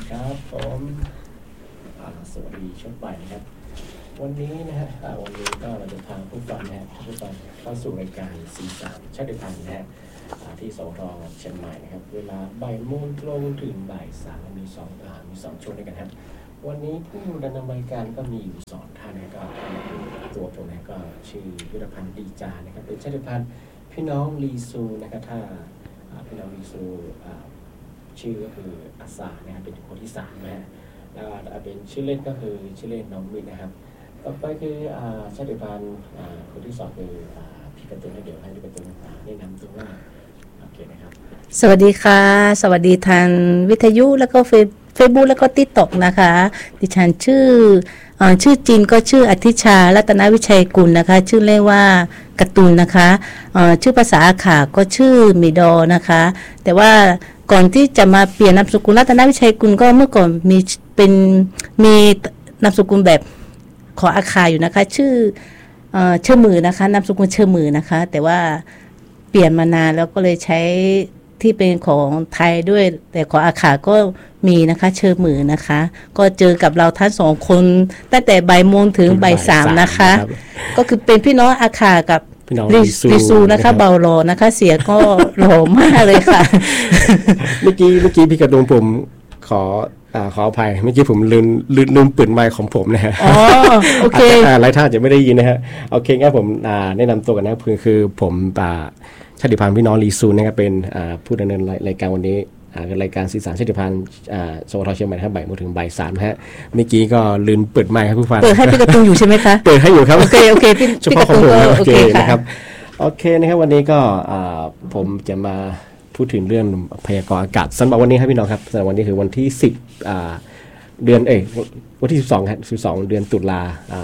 ครับผมสวัสดีช่วงบ่ายนะครับวันนี้นะฮะวันนี้ก็เราจะพาผู้ฟังนะฮะผู้ฟังเข้าสู่รายการ43ชาติพันธุ์นะฮะที่สทเชียงใหม่นะครับเวลาบ่ายโมงตรงถึงบ่ายสามมีสองช่วงด้วยกันครับวันนี้ผู้ดำเนินรายการก็มีอยู่สองท่านนะก็ตัวผมนะก็ชื่อยุทธพันธ์ดีจานะครับเป็นชาติพันธุ์พี่น้องลีซูนะครับถ้าพี่น้องลีซูชื่อก็คืออาสานะครับเป็นคนที่3นะฮะแล้วเป็นชื่อเล่นก็คือชื่อเล่นน้องมินนะครับต่อไปคือชาติพันธุ์คนที่2คือพี่การ์ตูนเดี๋ยวให้พี่การ์ตูนแนะนำตัวว่าโอเคนะครับสวัสดีค่ะสวัสดีทางวิทยุแล้วก็เฟซบุ๊กแล้วก็TikTokนะคะดิฉันชื่อจริงก็ชื่ออธิชารัตนวิชัยกุลนะคะชื่อเรียกว่าการ์ตูนนะคะชื่อภาษาอาขาก็ชื่อมิดอนะคะแต่ว่าก่อนที่จะมาเปลี่ยนนามสกุลรัตนวิชัยกุลก็เมื่อก่อนมีนามสกุลแบบขออาขาอยู่นะคะชื่อมือนะคะนามสกุลชื่อมือนะคะแต่ว่าเปลี่ยนมานานแล้วก็เลยใช้ที่เป็นของไทยด้วยแต่ขออาขาก็มีนะคะเชิญมือนะคะก็เจอกับเราทั้ง2คนตั้งแต่บ่ายโมงถึงบ่ายสามนะคะก็คือเป็นพี่น้องอาขากับลิซูนะคะเบาหล่อนะคะเสียก็หล่อมากเลยค่ะเมื่อกี้พี่กระดุมผมขออภัยเมื่อกี้ผมลืมเปิดไมค์ของผมนะฮะอ๋อโอเคหลายท่านจะไม่ได้ยินนะฮะโอเคงั้นผมแนะนำตัวกันนะคือผมชาติพันธุ์พี่น้องลีซูนะครับเป็นผู้ดำเนินรายการวันนี้รายการสื่อสารชาติพันธุ์สวทเชียงใหม่นะครับบ่ายโมงถึงบ่ายสามนะฮะเมื่อกี้ก็ลืมเปิดไมค์ครับผู้ฟังเปิดให้พี่กระตุงอยู่ใช่ไหมคะเปิดให้อยู่ครับโอเคเฉพาะของผมโอเคนะครับโอเคนะครับวันนี้ก็ผมจะมาพูดถึงเรื่องพยากรณ์อากาศสำหรับวันนี้ครับพี่น้องครับสำหรับวันนี้คือวันที่10เดือนวันที่12ครับ12เดือนตุลา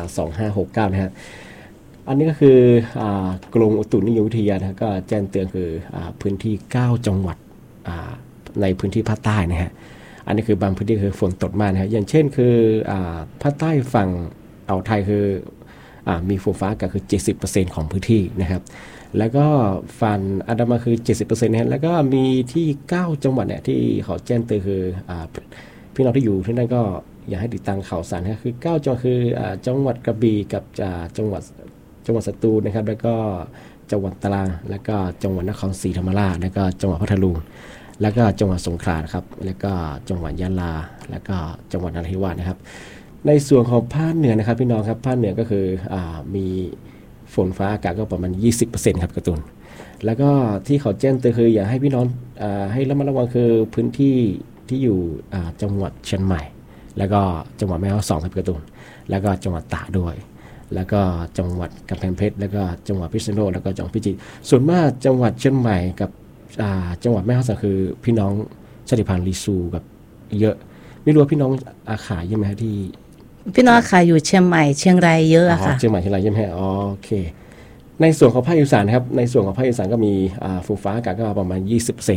2569นะฮะอันนี้ก็คือกรมอุตุนิยมวิทยานะก็แจ้งเตือนคือพื้นที่9จังหวัดในพื้นที่ภาคใต้นะฮะอันนี้คือบางพื้นที่คือฝนตกมากนะฮะอย่างเช่นคือภาคใต้ฝั่งอ่าวไทยคือมีฝนฟ้าอากาศคือ 70% ของพื้นที่นะครับแล้วก็ฝั่งอันดามันคือ 70% นะฮะแล้วก็มีที่9จังหวัดเนี่ยที่เขาแจ้งเตือนคือพี่น้องที่อยู่ที่นั่นก็อยากให้ติดตามข่าวสารนะคือ9จังหวัดคือจังหวัดกระบี่กับจังหวัดสตูลนะครับแล้วก็จังหวัดตรังแล้วก็จังหวัดนครศรีธรรมราชแล้วก็จังหวัดพัทลุงแล้วก็จังหวัดสงขลาครับแล้วก็จังหวัดยะลาแล้วก็จังหวัดนราธิวาสนะครับในส่วนของภาคเหนือนะครับพี่น้องครับภาคเหนือก็คือมีฝนฟ้าอากาศก็ประมาณ 20% ครับการ์ตูนแล้วก็ที่เขาแจ้งเตือนคืออยากให้พี่น้องให้ระมัดระวังคือพื้นที่ที่อยู่จังหวัดเชียงใหม่แล้วก็จังหวัดแม่ฮ่องสอนครับการ์ตูนแล้วก็จังหวัดตากด้วยแล้วก็จังหวัดกำแพงเพชรแล้วก็จังหวัดพิษณุโลกแล้วก็จังหวัดพิจิตรส่วนมากจังหวัดเชียงใหม่กับจังหวัดแม่ฮ่องสอนคือพี่น้องชาติพันธุ์ลีซูกับเยอะไม่รู้ว่าพี่น้องอาขาเยอะไหมครับที่พี่น้องอาขาอยู่เชียงใหม่เชียงรายเยอะอะค่ะเชียงใหม่เชียงรายใช่ไหมโอเคในส่วนของภาคอีสานนะครับในส่วนของภาคอีสานก็มีฝนฟ้าอากาศก็ประมาณ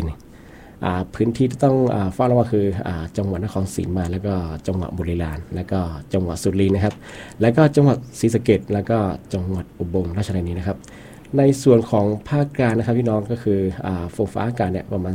20%พื้นที่ที่ต้องเฝ้าระวังคือจังหวัดนครศรีมาแล้วก็จังหวัดบุรีรัมย์แล้วก็จังหวัดสุรินทร์นะครับแล้วก็จังหวัดศรีสะเกษแล้วก็จังหวัดอุบลราชธานีนะครับในส่วนของภาคกลางนะครับพี่น้องก็คือฝนฟ้าอากาศเนี่ยประมาณ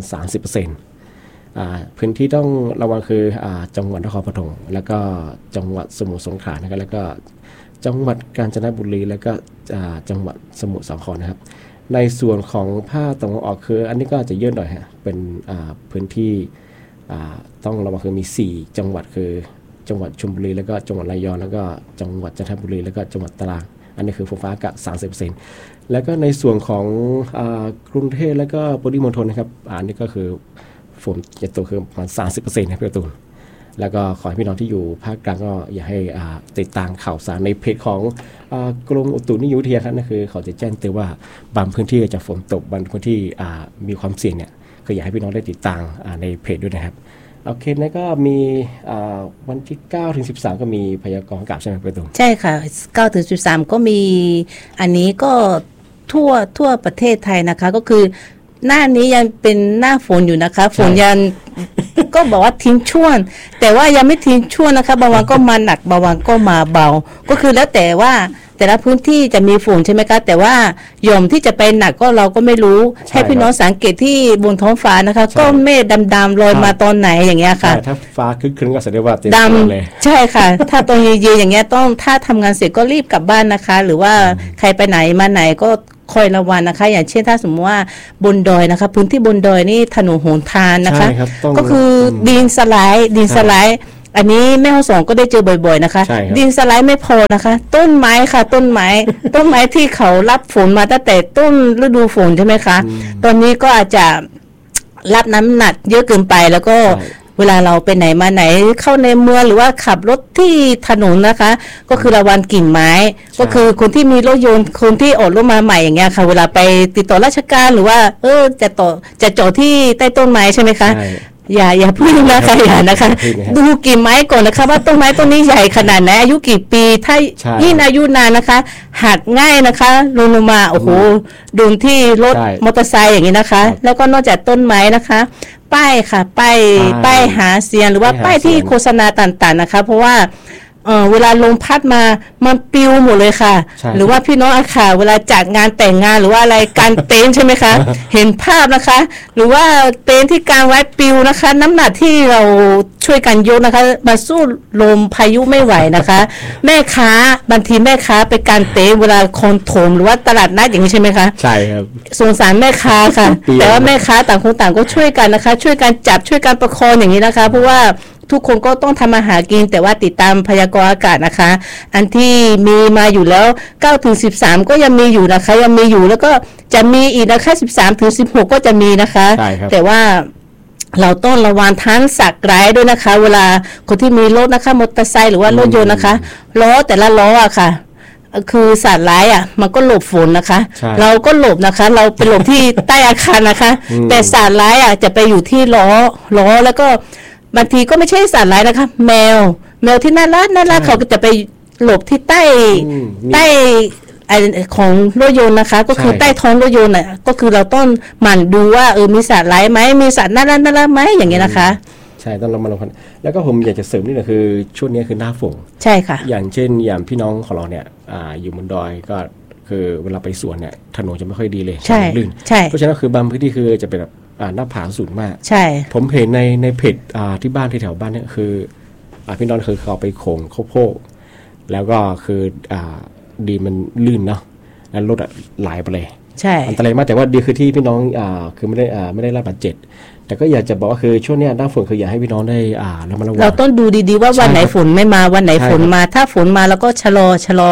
30%พื้นที่ต้องระวังคือจังหวัดนครปฐมแล้วก็จังหวัดสมุทรสงขลานะครับแล้วก็จังหวัดกาญจนบุรีแล้วก็จังหวัดสมุทรสาครนะครับในส่วนของภาคตะวันออกคืออันนี้ก็จะเยอะหน่อยฮะเป็นพื้นที่ต้องระวังคือมี4จังหวัดคือจังหวัดชลบุรีแล้วก็จังหวัดระยองแล้วก็จังหวัดจันทบุรีแล้วก็จังหวัดตรังอันนี้คือฝนฟ้าอากาศ 30% แล้วก็ในส่วนของกรุงเทพแล้วก็ปริมณฑลนะครับอันนี้ก็คือฝนจะตกคือประมาณ 30% นะพี่ตูนแล้วก็ขอให้พี่น้องที่อยู่ภาคกลางก็อย่าให้ติดตามข่าวสารในเพจของกรมอุตุนิยมวิทยาครับนั่นคือเขาจะแจ้งเตือนว่าบางพื้นที่จะฝนตกบางพื้นที่มีความเสี่ยงเนี่ยก็อยากให้พี่น้องได้ติดตามในเพจด้วยนะครับโอเคแล้วก็มีวันที่9ถึง13ก็มีพยากรณ์อากาศใช่ไหมพี่ตูนใช่ค่ะ9ถึง13ก็มีอันนี้ก็ทั่วประเทศไทยนะคะก็คือหน้านี้ยังเป็นหน้าฝนอยู่นะคะฝนยังก็บอกว่าทิ้งช่วงแต่ว่ายังไม่ทิ้งช่วงนะคะบางวันก็มาหนักบางวันก็มาเบาก็คือแล้วแต่ว่าแต่ละพื้นที่จะมีฝุ่นใช่ไหมคะแต่ว่าหย่อมที่จะไปหนักก็เราก็ไม่รู้ให้พี่น้องสังเกตที่บนท้องฟ้านะคะก้อนเมฆดำๆลอยมาตอนไหนอย่างเงี้ยค่ะถ้าฟ้าครึ้มๆก็แสดงว่าเต็มดตัวเลยำใช่ค่ะ ถ้าตอนเย็นๆอย่างเงี้ยต้องถ้าทำงานเสร็จก็รีบกลับบ้านนะคะหรือว่าใครไปไหนมาไหนก็คอยระวังนะคะอย่างเช่นถ้าสมมติว่าบนดอยนะคะพื้นที่บนดอยนี่ถนนหนทางนะคะก็คือดินสไลด์อันนี้แม่ฮ่องสอนก็ได้เจอบ่อยๆนะคะดินสไลด์ไม่พอนะคะต้นไม้ค่ะต้นไม้ที่เขารับฝนมาตั้งแต่ต้นฤดูฝนใช่ไหมคะตอนนี้ก็อาจจะรับน้ำหนักเยอะเกินไปแล้วก็เวลาเราไปไหนมาไหนเข้าในเมืองหรือว่าขับรถที่ถนนนะคะก็คือระวังกิ่งไม้ก็คือคนที่มีรถยนต์คนที่ออกรถมาใหม่อย่างเงี้ยค่ะเวลาไปติดต่อราชการหรือว่าจะจอดที่ใต้ต้นไม้ใช่ไหมคะอย่าพึ่งนะคะอย่านะคะดูกิ่งไม้ก่อนนะคะว่าต้นไม้ต้นนี้ใหญ่ขนาดไหนอายุกี่ปีถ้ายิ่งอายุนานนะคะหักง่ายนะคะลงมาโอ้โหโดนที่รถมอเตอร์ไซค์อย่างนี้นะคะแล้วก็นอกจากต้นไม้นะคะป้ายค่ะป้ายหาเสียงหรือว่าป้ายที่โฆษณาต่างๆนะคะเพราะว่าเวลาลมพัดมามันปลิวหมดเลยค่ะหรือว่าพี่น้องอาขาเวลาจัดงานแต่งงานหรือว่าอะไรการเต็นท์ใช่ไหมคะ เห็นภาพนะคะหรือว่าเต็นท์ที่กางไว้ปลิวนะคะน้ำหนักที่เราช่วยกันยกนะคะมาสู้ลมพายุไม่ไหวนะคะ แม่ค้าบางทีแม่ค้าไปการเต็นท์เวลาคนโถมหรือว่าตลาดนัดอย่างนี้ใช่ไหมคะใช่ครับสงสารแม่ค้าค่ะ แต่ว่าแม่ค้าต่างคนต่างก็ช่วยกันนะคะช่วยกันจับช่วยกันประคองอย่างนี้นะคะเพราะว่าทุกคนก็ต้องทำอาหารกินแต่ว่าติดตามพยากรณ์อากาศนะคะอันที่มีมาอยู่แล้ว9 ถึง 13ก็ยังมีอยู่นะคะยังมีอยู่แล้วก็จะมีอีกนะคะ13 ถึง 16ก็จะมีนะคะแต่ว่าเราต้องระวังทั้งสัตว์ร้ายด้วยนะคะเวลาคนที่มีรถนะคะมอเตอร์ไซค์หรือว่ารถยนต์นะคะล้อแต่ละล้ออะค่ะคือสัตว์ร้ายมันก็หลบฝนนะคะเราก็หลบนะคะเราไปหลบที่ใต้อาคารนะคะแต่สัตว์ร้ายจะไปอยู่ที่ล้อแล้วก็บางทีก็ไม่ใช่สัตว์ร้ายนะคะแมวที่น่ารักเขาก็จะไปหลบที่ใต้ของรถยนต์นะคะก็คือใต้ท้องรถยนต์ก็คือเราต้องหมั่นดูว่ามีสัตว์ร้ายไหมมีสัตว์น่ารักไหมอย่างเงี้ยนะคะใช่ต้องระมัดระวังแล้วก็ผมอยากจะเสริมนี่นะคือช่วงนี้คือหน้าฝนใช่ค่ะอย่างเช่นอย่างพี่น้องของเราเนี่ยอยู่บนดอยก็คือเวลาไปสวนเนี่ยถนนจะไม่ค่อยดีเลยลื่นเพราะฉะนั้นคือบางพื้นที่คือจะเป็นแบบหน้าผาสูงมากใช่ผมเห็นในเพจที่บ้านที่แถวบ้านเนี่ยคือพี่น้องคือเขาไปโขงข้าวโพดแล้วก็คือดีมันลื่นเนาะแล้วรถไหลไปเลยใช่อันตรายมากแต่ว่าดีคือที่พี่น้องคือไม่ได้รับบาดเจ็บแต่ก็อยากจะบอกว่าคือช่วงนี้หน้าฝนคืออยากให้พี่น้องได้ระมัดระวังเราต้องดูดีๆว่าวันไหนฝนไม่มาวันไหนฝนมาถ้าฝนมาแล้วก็ชะลอ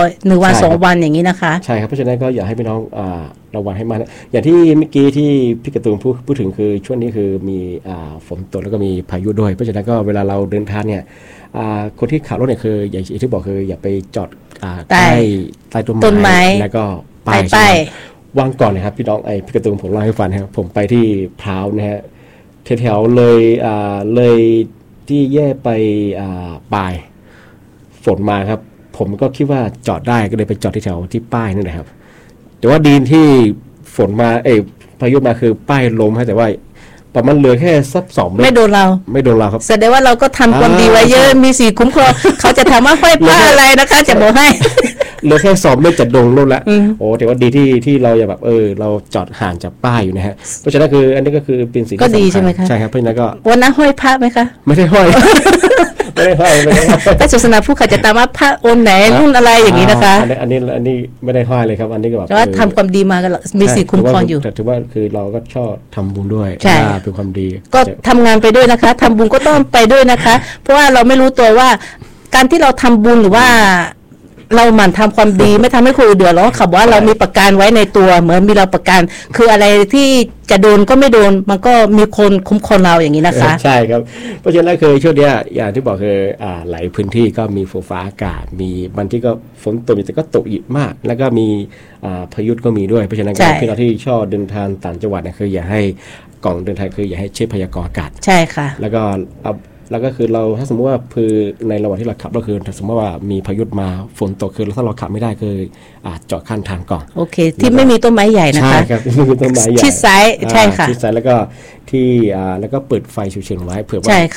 1 วัน2 วันอย่างนี้นะคะใช่ครับเพราะฉะนั้นก็อยากให้พี่น้องระวังให้มากอย่างที่เมื่อกี้ที่พี่กระตูนพูดถึงคือช่วงนี้คือมีฝนตกแล้วก็มีพายุด้วยเพราะฉะนั้นก็เวลาเราเดินทางเนี่ยคนที่ขับรถเนี่ยคืออย่างที่บอกคืออย่าไปจอดใต้ต้นไม้แล้วก็ป้ายว่างก่อนนะครับพี่น้องพี่กระตูนผมเล่าให้ฟังครับผมไปที่พร้าวนะฮะแถวเลยที่แย่ไปปลายฝนมาครับผมก็คิดว่าจอดได้ก็เลยไปจอดที่แถวที่ป้ายนั่นแหละครับแต่ว่าดีที่ฝนมาพายุมาคือป้ายล้มให้แต่ว่าประมาณเหลือแค่สัก2 เมตรไม่โดนเราครับแสดงว่าเราก็ทำความดีไว้เยอะมีสีคุ้มครองเขาจะทำว่าห้อยผ้าอะไรนะคะจะบอกให้เหลือแค่2 เมตรจะโดนล้มแล้วโอ้แต่ว่าดีที่เราอย่าแบบเราจอดห่างจากป้ายอยู่นะฮะเพราะฉะนั้นคืออันนี้ก็คือเป็นสิ่งที่ก็ดีใช่ไหมคะใช่ครับเพราะฉะนั้นก็วันนั้นห้อยผ้าไหมคะไม่ได้ห้อยไม่ได้ห้อยแต่ศาสนาพุทธเขาจะตามว่าพระองค์ไหนรุ่นอะไรอย่างนี้นะคะอันนี้ไม่ได้ห้อยเลยครับอันนี้ก็แบบว่าทำความดีมาก็มีสิทธิ์คุ้มครองอยู่แต่ถือว่าคือเราก็ชอบทำบุญด้วยเป็นความดีก็ทำงานไปด้วยนะคะทำบุญก็ต้องไปด้วยนะคะเพราะว่าเราไม่รู้ตัวว่าการที่เราทำบุญหรือว่าเราหมั่นทำความดีไม่ทำให้คนอื่นเดือดร้อนขับว่าเรามีประกันไว้ในตัวเหมือนมีเราประกันคืออะไรที่จะโดนก็ไม่โดนมันก็มีคนคุ้มครองเราอย่างนี้นะคะใช่ครับเพราะฉะนั้นคือช่วงนี้อย่างที่บอกคือหลายพื้นที่ก็มีฝนฟ้าอากาศมีบางที่ก็ฝนตกแต่ก็ตกอีกมากแล้วก็มีพายุก็มีด้วยเพราะฉะนั้นพี่น้องที่ชอบเดินทางต่างจังหวัดเนี่ยคืออย่าให้กล่องเดินทางคืออย่าให้เช็คพยากรณ์อากาศใช่ค่ะแล้วก็คือเราถ้าสมมติว่าคือในระหว่างที่เราขับก็คือสมมติว่ามีพายุมาฝนตกคือถ้าเราขับไม่ได้คือจอดข้างทางก่อนโอเคที่ไม่มีต้นไม้ใหญ่นะคะใช่ครับไม่มีต้นไม้ใหญ่ชิดซ้ายใช่ค่ะชิดซ้ายแล้วก็ที่แล้วก็เปิดไฟฉุกเฉินไว้เผื่อว่าใช่ค่ะเ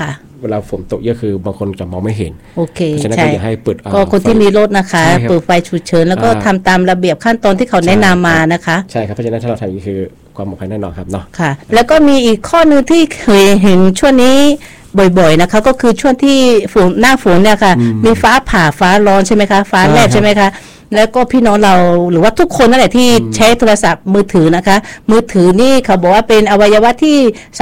วลาฝนตกเยอะคือบางคนจะมองไม่เห็นโอเคเพราะฉะนั้นก็อยากให้เปิดก็คนที่มีรถนะคะเปิดไฟฉุกเฉินแล้วก็ทำตามระเบียบขั้นตอนที่เขาแนะนำมานะคะใช่ครับเพราะฉะนั้นถ้าเราทำอย่างนี้คือความปลอดภัยแน่นอนครับเนาะค่ะแล้วก็มีอีกข้อนึงที่เคยเห็นช่วงนี้บ่อยๆนะคะก็คือช่วงที่หน้าฝนเนี่ยค่ะมีฟ้าผ่าฟ้าร้อนใช่ไหมคะฟ้าแลบใช่ไหมคะแล้วก็พี่น้องเราหรือว่าทุกคนนั่นแหละที่ใช้โทรศัพท์มือถือนะคะมือถือนี่เขาบอกว่าเป็นอวัยวะที่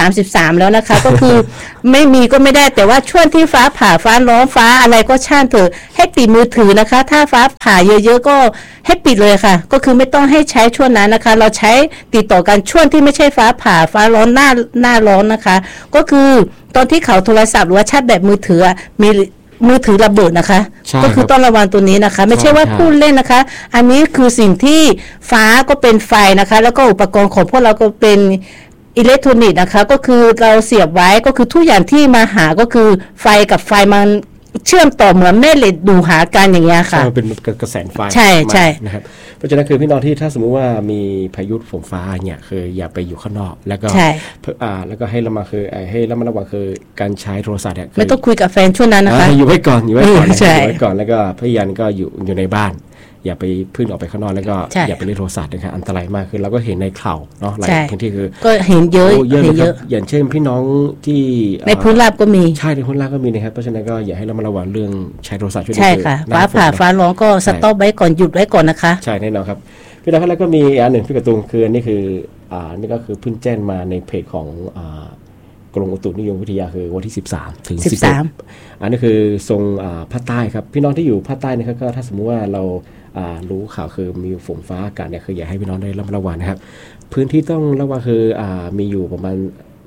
33แล้วนะคะก็คือไม่มีก็ไม่ได้แต่ว่าช่วงที่ฟ้าผ่าฟ้าร้อนฟ้าอะไรก็ช่างเถอะให้ปิดมือถือนะคะถ้าฟ้าผ่าเยอะๆก็ให้ปิดเลยค่ะก็คือไม่ต้องให้ใช้ช่วงนั้นนะคะเราใช้ติดต่อกันช่วงที่ไม่ใช่ฟ้าผ่าฟ้าร้อนหน้าร้อนนะคะก็คือตอนที่เขาโทรศัพท์หรือว่าชาร์จแบตมือถือมีมือถือระเบิดนะคะก็คือต้องระวังตัวนี้นะคะไม่ใช่ว่าพูดเล่นนะคะอันนี้คือสิ่งที่ฟ้าก็เป็นไฟนะคะแล้วก็อุปกรณ์ของพวกเราก็เป็นอิเล็กทรอนิกส์นะคะก็คือเราเสียบไว้ก็คือทุกอย่างที่มาหาก็คือไฟกับไฟมันเชื่อมต่อเหมือนแม่เหล็กดูหากันอย่างเงี้ยค่ะเป็นกระแสไฟใช่ใช่นะครับเพราะฉะนั้นคือพี่น้องที่ถ้าสมมุติว่ามีพายุฝนฟ้าเนี่ยคืออย่าไปอยู่ข้างนอกแล้วก็แล้วก็ให้ระมัดระวังคือการใช้โทรศัพท์เนี่ยไม่ต้องคุยกับแฟนช่วงนั้นนะคะอยู่ไว้ก่อนแล้วก็พยายามก็อยู่ในบ้านอย่าไปพึ่งออกไปข้างนอกแล้วก็อย่าไปเล่นโทรศัพท์นะครับอันตรายมากคือเราก็เห็นในข่าวเนาะหลายพื้นที่คือก็เห็นเยอะอย่างเช่นพี่น้องที่ในพื้นราบก็มีใช่ในพื้นราบก็มีนะครับเพราะฉะนั้นก็อย่าให้เรามาระวังเรื่องใช้โทรศัพท์ช่วยใช่ค่ะฟ้าผ่าฟ้าร้องก็สต็อปไว้ก่อนหยุดไว้ก่อนนะคะใช่แน่นอนครับพี่น้องแล้วก็มีอันหนึ่งพี่กระตุงคืออันนี้คือนี่ก็คือเพิ่งแจ้งมาในเพจของกรมอุตุนิยมวิทยาคือวันที่13ถึง11อันนี้คือทรงภาคใต้ครับพี่น้องที่อยู่ภาคใต้นะครับก็ถ้าสมมุติว่าเรารู้ข่าวคือมีฝนฟ้าอากาศเนี่ยคืออยากให้พี่น้องได้ระวังนะครับพื้นที่ต้องระวังคือมีอยู่ประมาณ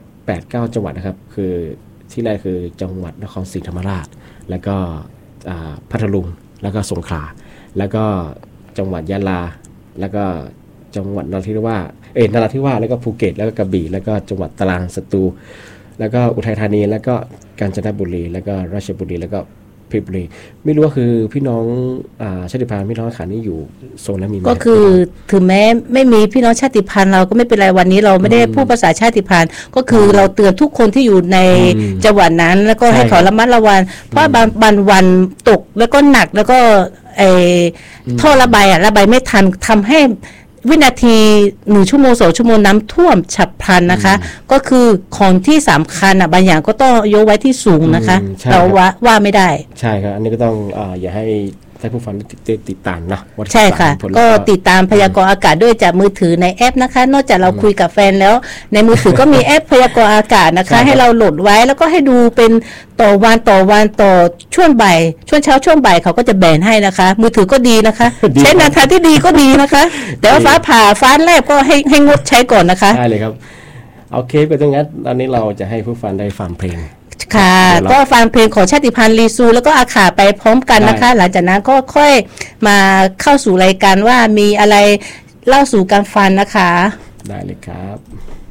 8-9 จังหวัดนะครับคือที่แรกคือจังหวัดนครศรีธรรมราชแล้วก็พัทลุงแล้วก็สงขลาแล้วก็จังหวัดยะลาแล้วก็จังหวัดนราธิวาสแล้วก็ภูเก็ตแล้วก็กระบี่แล้วก็จังหวัดตรังสตูลแล้วก็อุทัยธานีแล้วก็กาญจนบุรีแล้วก็ราชบุรีแล้วก็เพชรบุรีไม่รู้ว่าคือพี่น้องชาติพันธุ์พี่น้องขานี่อยู่โซนนั้นมีไหมก็คือถึงแม้ไม่มีพี่น้องชาติพันธุ์เราก็ไม่เป็นไรวันนี้เราไม่ได้พูดภาษาชาติพันธุ์ก็คือเราเตือนทุกคนที่อยู่ในจังหวัดนั้นแล้วก็ให้เขาระมัดระวังเพราะบางวันตกแล้วก็หนักแล้วก็ท่อระบายไม่ทันทำให้วินาที1 ชั่วโมง2 ชั่วโมงน้ำท่วมฉับพลันนะคะก็คือของที่สำคัญบางอย่างก็ต้องยกไว้ที่สูงนะคะเราว่าไม่ได้ใช่ครับอันนี้ก็ต้องอย่าให้ท่านผู้ฟังติดตามนะใช่ค่ะก็ติดตามพยากรณ์อากาศด้วยจากมือถือในแอปนะคะนอกจากเราคุยกับแฟนแล้วในมือถือก็มีแอปพยากรณ์อากาศนะคะให้เราโหลดไว้แล้วก็ให้ดูเป็นต่อวันต่อช่วงบ่ายช่วงเช้าช่วงบ่ายเขาก็จะแบ่งให้นะคะมือถือก็ดีนะคะใช้แนวทางที่ดีก็ดีนะคะแต่ว่าฟ้าผ่าฟ้าแลบก็ให้งดใช้ก่อนนะคะใช่เลยครับโอเคไปตรงนั้นตอนนี้เราจะให้ผู้ฟังได้ฟังเพลงค่ะก็ฟังเพลงของชาติพันธุ์ลีซูแล้วก็อาขาไปพร้อมกันนะคะหลังจากนั้นก็ค่อยมาเข้าสู่รายการว่ามีอะไรเล่าสู่กันฟังนะคะได้เลยครับ